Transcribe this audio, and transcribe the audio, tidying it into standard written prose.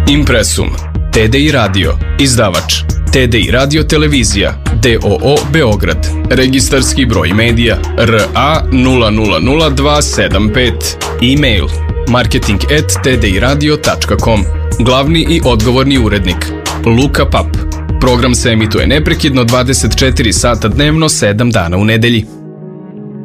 Impresum, TDI radio, izdavač, TDI radio televizija, DOO Beograd, registarski broj medija RA 000275, e-mail marketing@tdiradio.com, glavni i odgovorni urednik Luka Pap. Program se emituje neprekidno 24 sata dnevno, 7 dana u nedelji.